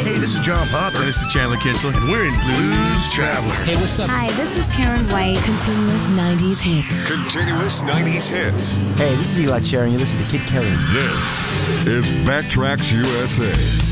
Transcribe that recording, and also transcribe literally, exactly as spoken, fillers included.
Hey, this is John Popper. This is Chandler Kitchler, and we're in Blues Traveler. Hey, what's up? Hi, this is Karen White. Continuous nineties hits. Continuous nineties hits. Hey, this is Eli Cherry, and you listen to Kid Kelly. This is Backtracks U S A.